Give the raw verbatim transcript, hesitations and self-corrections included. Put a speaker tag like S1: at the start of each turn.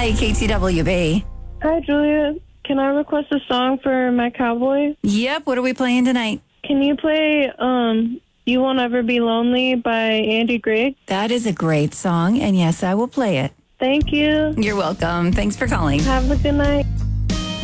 S1: Hi, K T W B.
S2: Hi, Julia. Can I request a song for my cowboy?
S1: Yep, what are we playing tonight?
S2: Can you play um, You Won't Ever Be Lonely by Andy Gregg?
S1: That is a great song, and yes, I will play it.
S2: Thank you.
S1: You're welcome. Thanks for calling.
S2: Have a good night.